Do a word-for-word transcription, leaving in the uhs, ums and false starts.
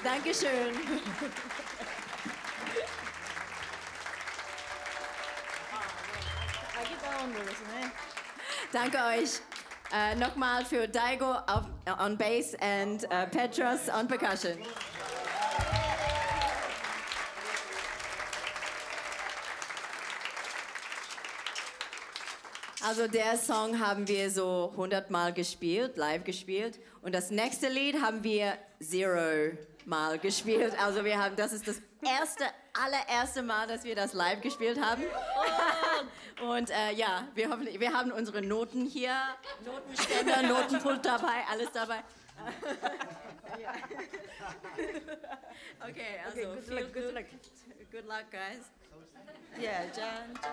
Dankeschön. Danke euch. Uh, nochmal für Daigo auf, on bass and uh, Petros on percussion. Also der Song haben wir so hundert Mal gespielt, live gespielt. Und das nächste Lied haben wir zero Mal gespielt. Also wir haben, das ist das erste, allererste Mal, dass wir das live gespielt haben. Und äh, ja, wir, hoffen, wir haben unsere Noten hier, Notenständer, Notenpult dabei, alles dabei. Okay, also Okay, good viel luck, good luck. Good luck, guys. Yeah, Jan.